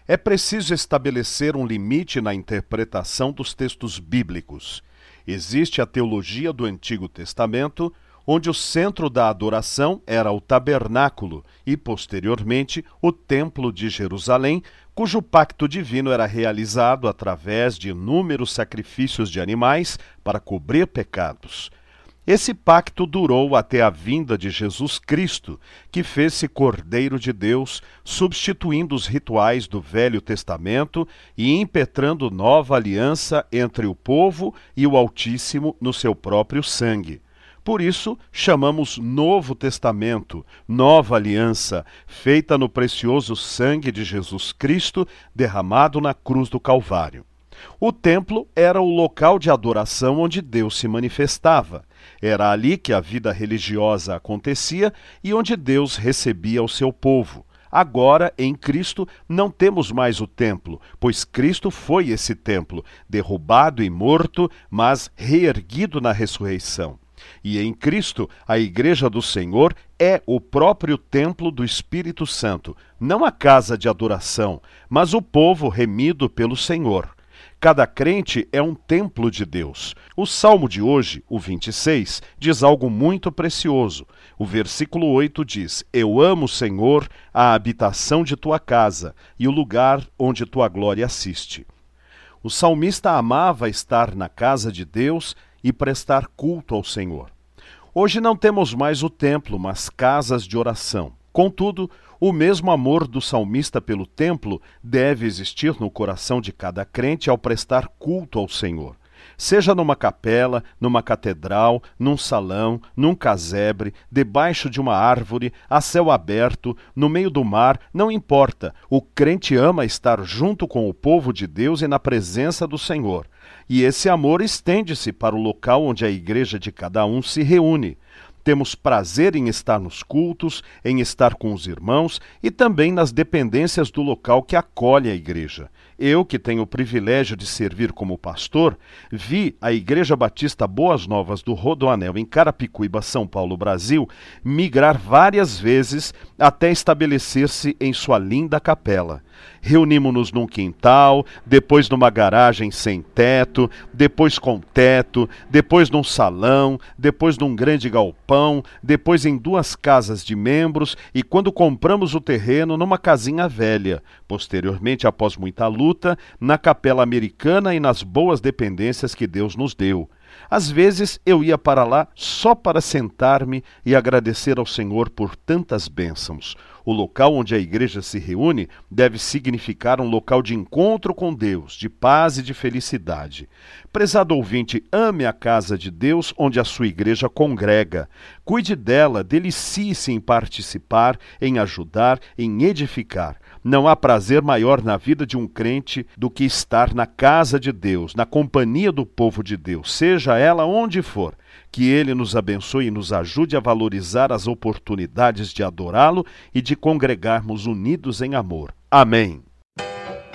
É preciso estabelecer um limite na interpretação dos textos bíblicos. Existe a teologia do Antigo Testamento, onde o centro da adoração era o tabernáculo e, posteriormente, o Templo de Jerusalém, cujo pacto divino era realizado através de inúmeros sacrifícios de animais para cobrir pecados. Esse pacto durou até a vinda de Jesus Cristo, que fez-se Cordeiro de Deus, substituindo os rituais do Velho Testamento e impetrando nova aliança entre o povo e o Altíssimo no seu próprio sangue. Por isso, chamamos Novo Testamento, nova aliança, feita no precioso sangue de Jesus Cristo, derramado na cruz do Calvário. O templo era o local de adoração onde Deus se manifestava. Era ali que a vida religiosa acontecia e onde Deus recebia o seu povo. Agora, em Cristo, não temos mais o templo, pois Cristo foi esse templo, derrubado e morto, mas reerguido na ressurreição. E em Cristo, a Igreja do Senhor é o próprio templo do Espírito Santo, não a casa de adoração, mas o povo remido pelo Senhor. Cada crente é um templo de Deus. O Salmo de hoje, o 26, diz algo muito precioso. O versículo 8 diz: Eu amo, Senhor, a habitação de tua casa e o lugar onde tua glória assiste. O salmista amava estar na casa de Deus e prestar culto ao Senhor. Hoje não temos mais o templo, mas casas de oração. Contudo, o mesmo amor do salmista pelo templo deve existir no coração de cada crente ao prestar culto ao Senhor. Seja numa capela, numa catedral, num salão, num casebre, debaixo de uma árvore, a céu aberto, no meio do mar, não importa. O crente ama estar junto com o povo de Deus e na presença do Senhor. E esse amor estende-se para o local onde a igreja de cada um se reúne. Temos prazer em estar nos cultos, em estar com os irmãos e também nas dependências do local que acolhe a igreja. Eu, que tenho o privilégio de servir como pastor, vi a Igreja Batista Boas Novas do Rodoanel, em Carapicuíba, São Paulo, Brasil, migrar várias vezes até estabelecer-se em sua linda capela. Reunimos-nos num quintal, depois numa garagem sem teto, depois com teto, depois num salão, depois num grande galpão, depois em 2 casas de membros e, quando compramos o terreno, numa casinha velha. Posteriormente, após muita luta, na capela americana e nas boas dependências que Deus nos deu. Às vezes eu ia para lá só para sentar-me e agradecer ao Senhor por tantas bênçãos. O local onde a igreja se reúne deve significar um local de encontro com Deus, de paz e de felicidade. Prezado ouvinte, ame a casa de Deus onde a sua igreja congrega. Cuide dela, delicie-se em participar, em ajudar, em edificar. Não há prazer maior na vida de um crente do que estar na casa de Deus, na companhia do povo de Deus, seja ela onde for. Que Ele nos abençoe e nos ajude a valorizar as oportunidades de adorá-lo e de congregarmos unidos em amor. Amém.